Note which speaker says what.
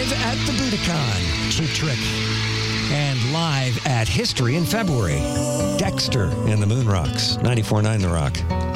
Speaker 1: live at the Budokan, Cheap Trick. And live at History in February, Dexter and the Moon Rocks, 94.9 The Rock.